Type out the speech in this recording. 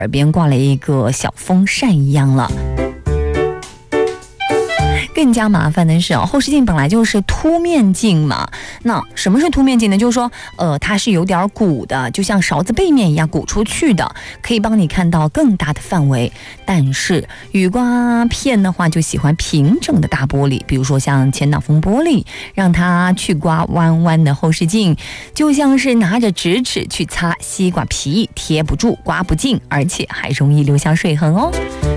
耳边挂了一个小风扇一样了。更加麻烦的是后视镜本来就是凸面镜嘛，那什么是凸面镜呢？就是说它是有点鼓的，就像勺子背面一样鼓出去的，可以帮你看到更大的范围。但是雨刮片的话就喜欢平整的大玻璃，比如说像前挡风玻璃，让它去刮弯弯的后视镜，就像是拿着直尺去擦西瓜皮，贴不住，刮不净，而且还容易留下水痕哦。